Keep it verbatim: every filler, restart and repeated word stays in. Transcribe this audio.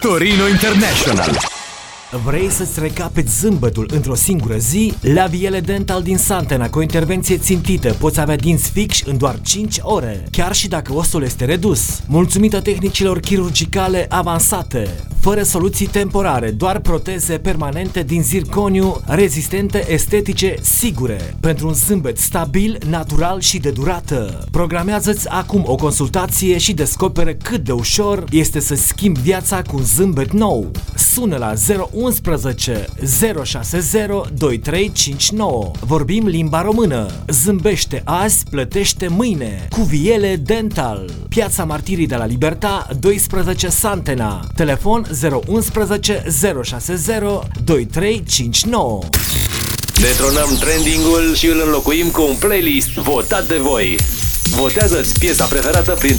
Torino International. Vrei să-ți recapeți zâmbetul într-o singură zi? La Viele Dental din Santena, cu o intervenție țintită, poți avea dinți fixi în doar cinci ore, chiar și dacă ostul este redus. Mulțumită tehnicilor chirurgicale avansate, fără soluții temporare, doar proteze permanente din zirconiu, rezistente, estetice, sigure, pentru un zâmbet stabil, natural și de durată. Programează-ți acum o consultație și descoperă cât de ușor este să schimbi viața cu un zâmbet nou. Sună la zero unsprezece zero șase zero doi trei cinci nouă. Vorbim limba română. Zâmbește azi, plătește mâine. Cu Viele Dental. Piața Martirii de la Liberta, doisprezece Santena. Telefon zero unsprezece zero șase zero doi trei cinci nouă. Detronăm trending-ul și îl înlocuim cu un playlist votat de voi. Votează-ți piesa preferată printr-un